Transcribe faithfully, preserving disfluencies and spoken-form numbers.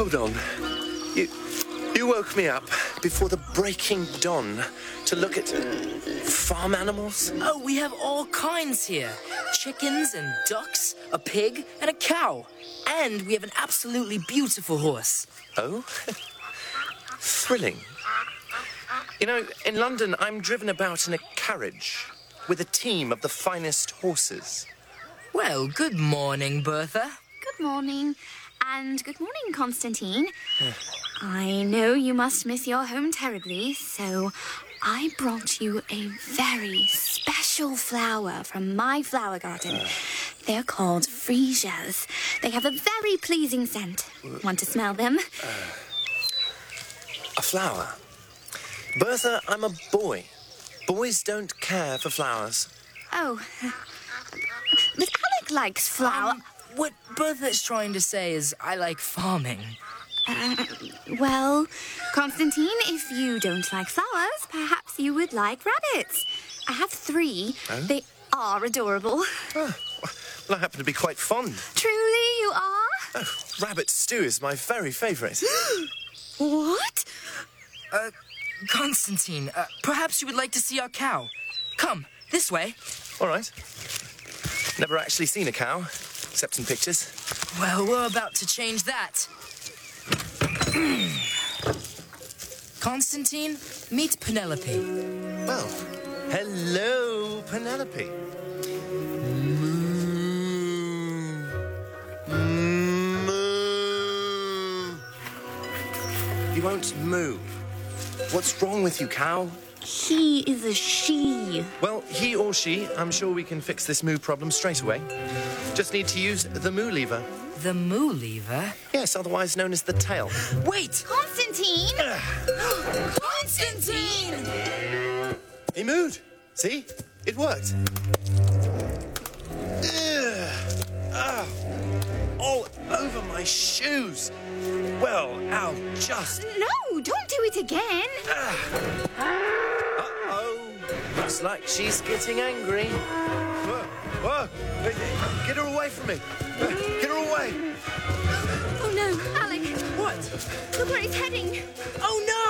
hold on. You, you woke me up before the breaking dawn to look at farm animals? Oh, we have all kinds here. Chickens and ducks, a pig and a cow. And we have an absolutely beautiful horse. Oh? Thrilling. You know, in London, I'm driven about in a carriage with a team of the finest horses. Well, good morning, Bertha. Good morning. And good morning, Constantine. I know you must miss your home terribly, so I brought you a very special flower from my flower garden. Uh, They're called freesias. They have a very pleasing scent. Want to smell them? Uh, a flower? Bertha, I'm a boy. Boys don't care for flowers. Oh, but Alec likes flower. Um, what Bertha is trying to say is I like farming. Uh, well, Constantine, if you don't like flowers, perhaps you would like rabbits. I have three. Oh? They are adorable. Oh, well, I happen to be quite fond. Truly, you are? Oh, rabbit stew is my very favourite. What? Uh, Constantine, uh, perhaps you would like to see our cow. Come, this way. All right. Never actually seen a cow, except in pictures. Well, we're about to change that. Constantine, meet Penelope. Well, hello, Penelope. Moo. Moo. You won't moo. What's wrong with you, cow? He is a she. Well, he or she, I'm sure we can fix this moo problem straight away. Just need to use the moo lever. The moo lever? Yes, otherwise known as the tail. Wait! Constantine! Constantine! He moved. See? It worked. Ugh. Ah. All over my shoes. Well, I'll just... No, don't do it again. Uh-oh. Looks like she's getting angry. Whoa, whoa. Get her away from me. Get her away. Oh, no, Alec. What? Look where he's heading. Oh, no!